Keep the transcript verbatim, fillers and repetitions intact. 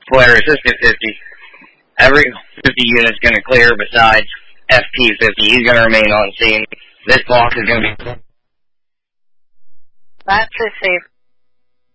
Polaris is fifty fifty. Every fifty unit's going to clear besides F P fifty. He's going to remain on scene. This box is going to be... That's a safe.